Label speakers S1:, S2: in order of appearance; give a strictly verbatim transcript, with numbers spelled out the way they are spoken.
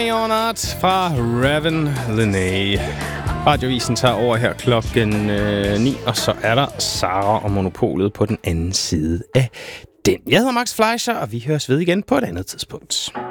S1: Me or Not fra Raven Lenae. Radiovisen tager over her klokken øh, ni, og så er der Sara og Monopolet på den anden side af den. Jeg hedder Max Fleischer, og vi høres ved igen på et andet tidspunkt.